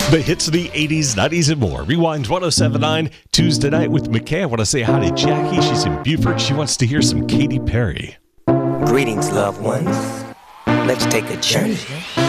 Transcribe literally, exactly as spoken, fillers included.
The hits of the eighties, nineties, and more. Rewind ten seventy-nine, Tuesday night with McKay. I want to say hi to Jackie. She's in Beaufort. She wants to hear some Katy Perry. Greetings, loved ones. Let's take a journey